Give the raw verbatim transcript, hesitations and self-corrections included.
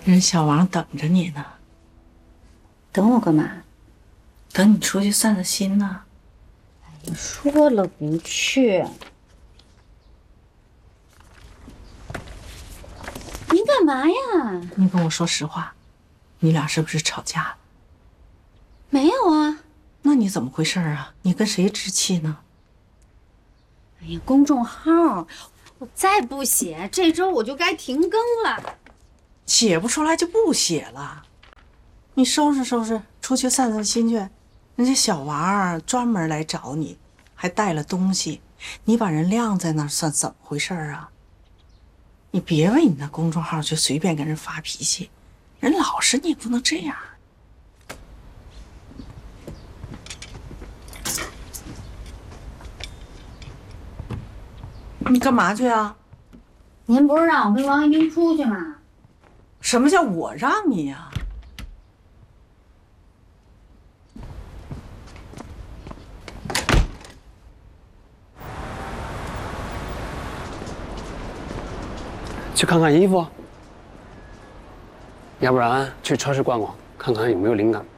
人小王等着你呢。 等我干嘛？ 等你出去散散心呢。 哎呀，说了不去。您干嘛呀？ 你跟我说实话，你俩是不是吵架了？ 没有啊。 那你怎么回事啊？你跟谁置气呢？ 哎呀，公众号，我再不写，这周我就该停更了。 写不出来就不写了。你收拾收拾，出去散散心去。人家小王儿专门来找你，还带了东西，你把人晾在那儿，算怎么回事啊？你别为你那公众号就随便跟人发脾气，人老实你也不能这样。你干嘛去啊？ 您不是让我跟王一鸣出去吗？ 什么叫我让你呀？ 去看看衣服，要不然去超市逛逛，看看有没有灵感。